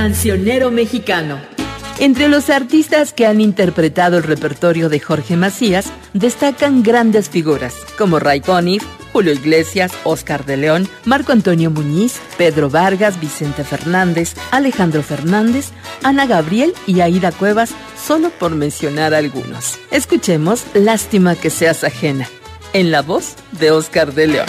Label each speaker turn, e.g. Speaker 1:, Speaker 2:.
Speaker 1: Cancionero mexicano. Entre los artistas que han interpretado el repertorio de Jorge Macías, destacan grandes figuras como Ray Conniff, Julio Iglesias, Oscar de León, Marco Antonio Muñiz, Pedro Vargas, Vicente Fernández, Alejandro Fernández, Ana Gabriel y Aida Cuevas, solo por mencionar algunos. Escuchemos Lástima que seas ajena, en la voz de Oscar de León.